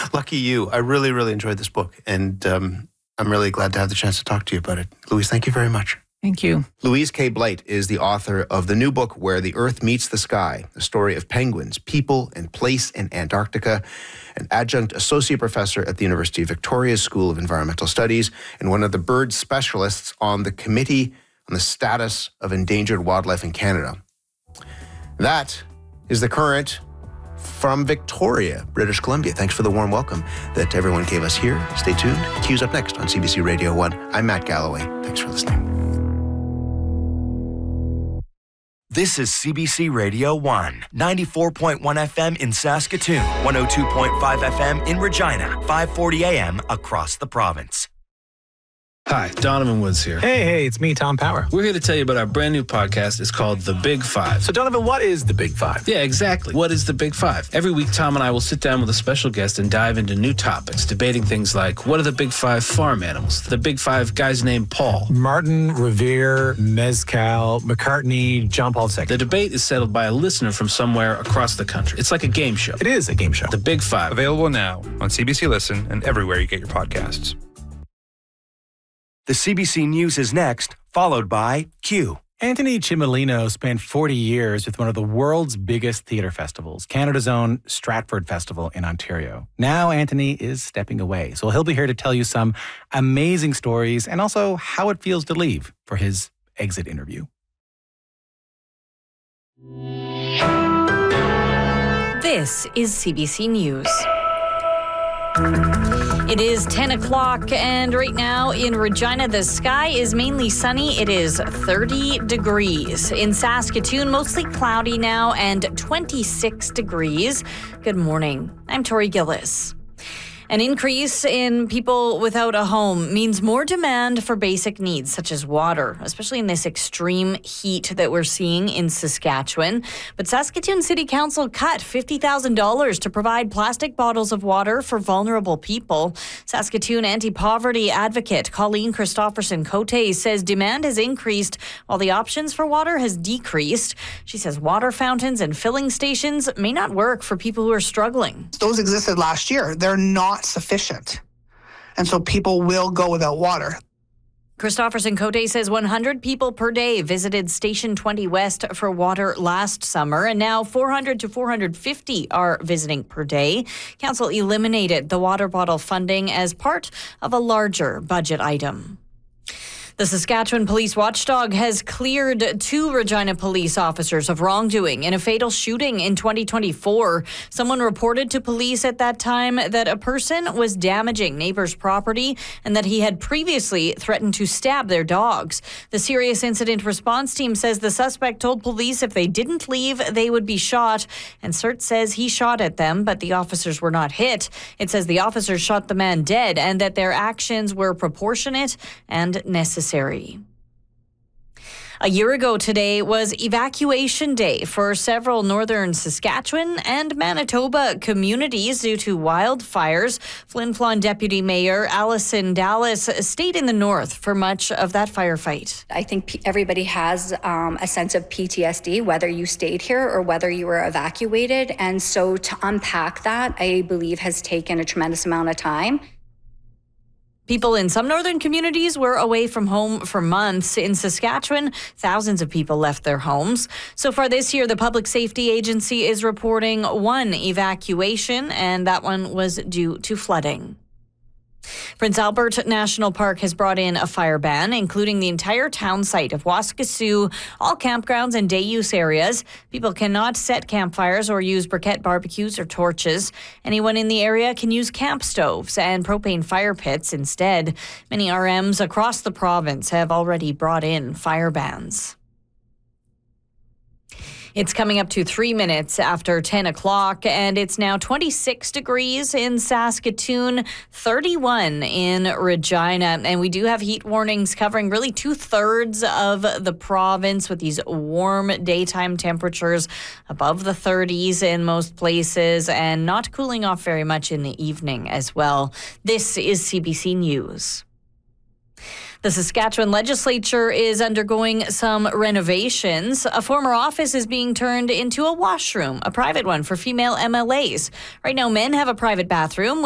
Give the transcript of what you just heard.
Lucky you. I really, really enjoyed this book, and I'm really glad to have the chance to talk to you about it. Louise, thank you very much. Thank you. Louise K. Blight is the author of the new book, Where the Earth Meets the Sky, the story of penguins, people, and place in Antarctica, an adjunct associate professor at the University of Victoria's School of Environmental Studies, and one of the bird specialists on the Committee on the Status of Endangered Wildlife in Canada. That is the current from Victoria, British Columbia. Thanks for the warm welcome that everyone gave us here. Stay tuned. Q's up next on CBC Radio 1. I'm Matt Galloway. Thanks for listening. This is CBC Radio 1, 94.1 FM in Saskatoon, 102.5 FM in Regina, 540 AM across the province. Hi, Donovan Woods here. Hey, it's me, Tom Power. We're here to tell you about our brand new podcast. It's called The Big Five. So, Donovan, what is The Big Five? Yeah, exactly. What is The Big Five? Every week, Tom and I will sit down with a special guest and dive into new topics, debating things like, what are the Big Five farm animals? The Big Five guys named Paul. Martin, Revere, Mezcal, McCartney, John Paul II. The debate is settled by a listener from somewhere across the country. It's like a game show. It is a game show. The Big Five. Available now on CBC Listen and everywhere you get your podcasts. The CBC News is next, followed by Q. Anthony Cimolino spent 40 years with one of the world's biggest theatre festivals, Canada's own Stratford Festival in Ontario. Now Anthony is stepping away, so he'll be here to tell you some amazing stories and also how it feels to leave for his exit interview. This is CBC News. It is 10 o'clock, and right now in Regina, the sky is mainly sunny. It is 30 degrees. In Saskatoon, mostly cloudy now and 26 degrees. Good morning. I'm Tori Gillis. An increase in people without a home means more demand for basic needs such as water, especially in this extreme heat that we're seeing in Saskatchewan. But Saskatoon City Council cut $50,000 to provide plastic bottles of water for vulnerable people. Saskatoon anti-poverty advocate Colleen Christopherson-Cote says demand has increased while the options for water has decreased. She says water fountains and filling stations may not work for people who are struggling. Those existed last year. They're not sufficient. And so people will go without water. Christopherson-Cote says 100 people per day visited Station 20 West for water last summer, and now 400 to 450 are visiting per day. Council eliminated the water bottle funding as part of a larger budget item. The Saskatchewan Police Watchdog has cleared 2 Regina police officers of wrongdoing in a fatal shooting in 2024. Someone reported to police at that time that a person was damaging neighbors' property and that he had previously threatened to stab their dogs. The serious incident response team says the suspect told police if they didn't leave, they would be shot. And CERT says he shot at them, but the officers were not hit. It says the officers shot the man dead and that their actions were proportionate and necessary. A year ago today was Evacuation Day for several northern Saskatchewan and Manitoba communities due to wildfires. Flin Flon Deputy Mayor Alison Dallas stayed in the north for much of that firefight. I think everybody has a sense of PTSD, whether you stayed here or whether you were evacuated. And so to unpack that, I believe, has taken a tremendous amount of time. People in some northern communities were away from home for months. In Saskatchewan, thousands of people left their homes. So far this year, the Public Safety Agency is reporting 1 evacuation, and that one was due to flooding. Prince Albert National Park has brought in a fire ban, including the entire town site of Waskesiu, all campgrounds and day use areas. People cannot set campfires or use briquette barbecues or torches. Anyone in the area can use camp stoves and propane fire pits instead. Many RMs across the province have already brought in fire bans. It's coming up to 3 minutes after 10 o'clock, and it's now 26 degrees in Saskatoon, 31 in Regina. And we do have heat warnings covering really 2/3 of the province with these warm daytime temperatures above the 30s in most places and not cooling off very much in the evening as well. This is CBC News. The Saskatchewan legislature is undergoing some renovations. A former office is being turned into a washroom, a private one for female MLAs. Right now, men have a private bathroom.